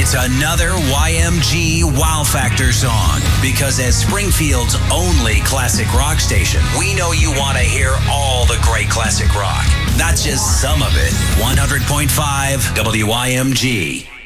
It's another YMG Wow Factor song. Because as Springfield's only classic rock station, we know you want to hear all the great classic rock, not just some of it. 100.5 WYMG.